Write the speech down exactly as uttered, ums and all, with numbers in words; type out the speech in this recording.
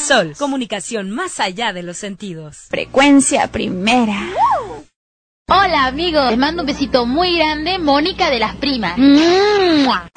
Sol, comunicación más allá de los sentidos. Frecuencia primera. Hola amigos, les mando un besito muy grande, Mónica de las Primas. ¡Mua!